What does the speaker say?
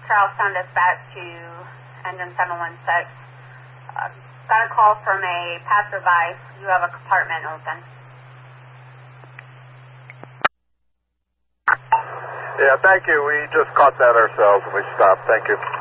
Charlestown Dispatch to engine 716. Got a call from a passerby. You have a compartment open. Yeah, thank you. We just caught that ourselves and we stopped. Thank you.